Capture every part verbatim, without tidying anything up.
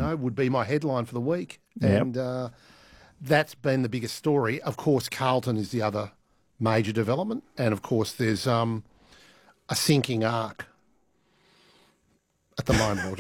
know, would be my headline for the week. Yep. And uh, that's been the biggest story. Of course, Carlton is the other major development. And, of course, there's um, a sinking arc at the moment,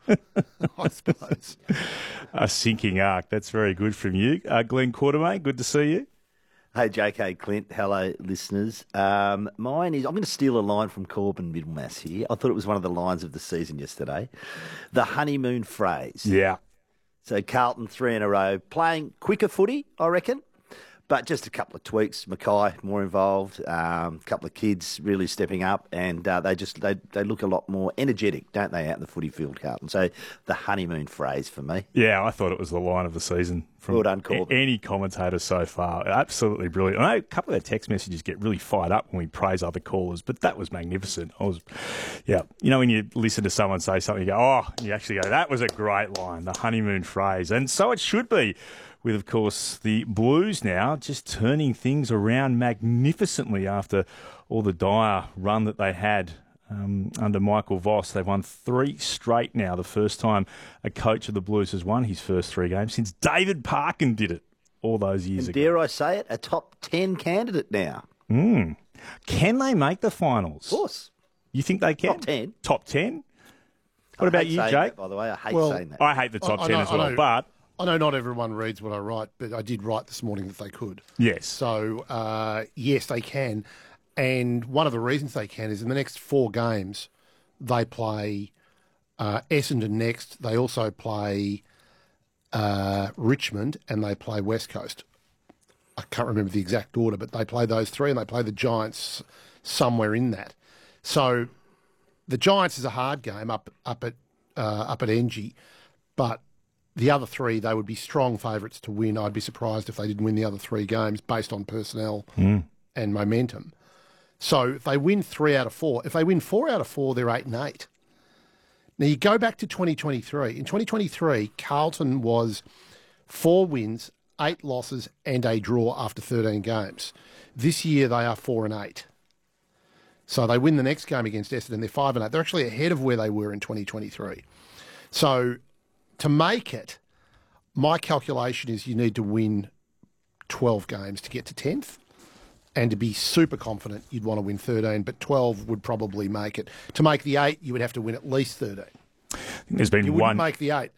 I suppose. A sinking arc. That's very good from you. Uh, Glenn Quartermain, good to see you. Hey, J K Clint. Hello, listeners. Um, mine is, I'm going to steal a line from Corbin Middlemass here. I thought it was one of the lines of the season yesterday. The honeymoon phrase. Yeah. So Carlton, three in a row, playing quicker footy, I reckon. But just a couple of tweaks. Mackay more involved. Um, a couple of kids really stepping up, and uh, they just they they look a lot more energetic, don't they, out in the footy field, Carlton? So the honeymoon phrase for me. Yeah, I thought it was the line of the season from well done, Corbin. a- any commentator so far. Absolutely brilliant. I know a couple of their text messages get really fired up when we praise other callers, but that was magnificent. I was, yeah, you know when you listen to someone say something, you go, oh, and you actually go, that was a great line, the honeymoon phrase, and so it should be. With, of course, the Blues now just turning things around magnificently after all the dire run that they had um, under Michael Voss. They've won three straight now, the first time a coach of the Blues has won his first three games since David Parkin did it all those years and ago. dare I say it, a top ten candidate now. Mm. Can they make the finals? Of course. You think they can? Top ten. Top ten? What I about hate you, saying Jake? that, by the way, I hate Well, saying that. I hate the top I- I ten know- as I well, know. but... I know not everyone reads what I write, but I did write this morning that they could. Yes. So, uh, yes, they can. And one of the reasons they can is in the next four games, they play uh, Essendon next. They also play uh, Richmond and they play West Coast. I can't remember the exact order, but they play those three and they play the Giants somewhere in that. So the Giants is a hard game up up at uh, up at Engie, but the other three, they would be strong favourites to win. I'd be surprised if they didn't win the other three games based on personnel mm. and momentum. So if they win three out of four, if they win four out of four, they're eight and eight. Now you go back to twenty twenty-three. In twenty twenty-three, Carlton was four wins, eight losses and a draw after thirteen games. This year they are four and eight. So they win the next game against Essendon, they're five and eight. They're actually ahead of where they were in twenty twenty-three. So to make it, my calculation is you need to win twelve games to get to tenth. And to be super confident, you'd want to win thirteen, but twelve would probably make it. To make the eight, you would have to win at least thirteen. I think there's been You one... wouldn't make the eight.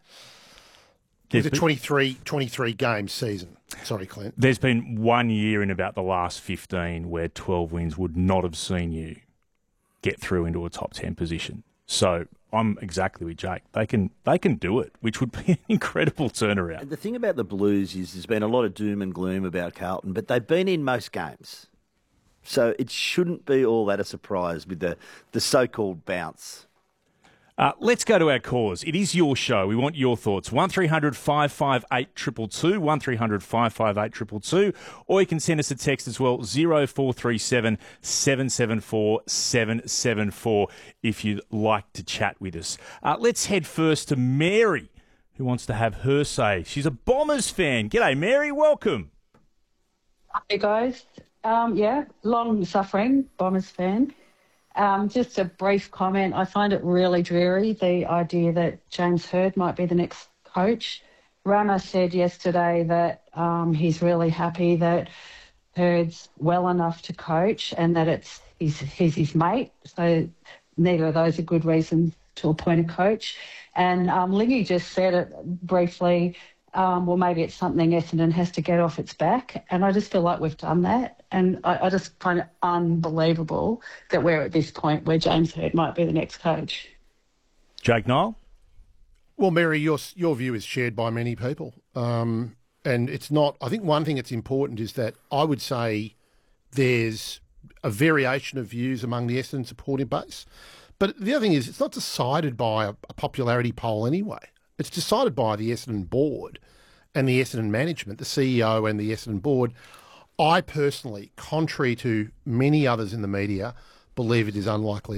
It was a twenty-three, twenty-three game season. Sorry, Clint. There's been one year in about the last fifteen where twelve wins would not have seen you get through into a top ten position. So I'm exactly with Jake. They can they can do it, which would be an incredible turnaround. And the thing about the Blues is there's been a lot of doom and gloom about Carlton, but they've been in most games. So it shouldn't be all that a surprise with the, the so-called bounce. Uh, let's go to our callers. It is your show. We want your thoughts. one three hundred five five eight two two two, one three hundred five five eight two two two, or you can send us a text as well, zero four three seven seven seven four seven seven four, if you'd like to chat with us. Uh, let's head first to Mary, who wants to have her say. She's a Bombers fan. G'day, Mary. Welcome. Hey, guys. Um, yeah, long-suffering Bombers fan. Um, just a brief comment. I find it really dreary, the idea that James Hird might be the next coach. Rama said yesterday that um, he's really happy that Hird's well enough to coach and that it's he's, he's his mate. So neither of those are good reasons to appoint a coach. And um, Lingy just said it briefly, um, well, maybe it's something Essendon has to get off its back. And I just feel like we've done that. And I, I just find it unbelievable that we're at this point where James Hird might be the next coach. Jake Niall? Well, Mary, your your view is shared by many people. Um, and it's not, I think one thing that's important is that I would say there's a variation of views among the Essendon supporting base. But the other thing is it's not decided by a, a popularity poll anyway. It's decided by the Essendon board and the Essendon management, the C E O and the Essendon board. I personally, contrary to many others in the media, believe it is unlikely